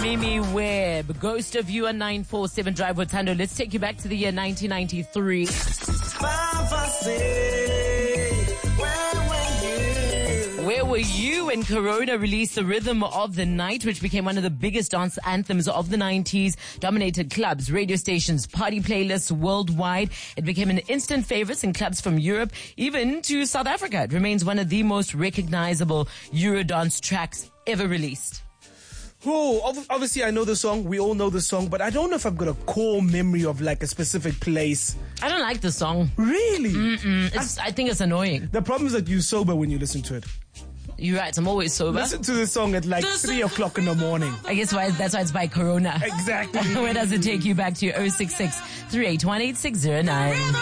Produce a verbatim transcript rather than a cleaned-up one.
Jamie Webb, Ghost of You on nine four seven Drive with Tando. Let's take you back to the year nineteen ninety-three. Where were you when Corona released the Rhythm of the Night, which became one of the biggest dance anthems of the nineties, dominated clubs, radio stations, party playlists worldwide. It became an instant favorite in clubs from Europe, even to South Africa. It remains one of the most recognizable Eurodance tracks ever released. Oh, obviously I know the song. We all know the song, but I don't know if I've got a core memory of like a specific place. I don't like the song. Really? Mm-mm. It's, I, I think it's annoying. The problem is that you're sober when you listen to it. You're right. I'm always sober. Listen to the song at like three o'clock in the morning. I guess why that's why it's by Corona. Exactly. Where does it take you back to oh six six, three eight one, eight six zero nine?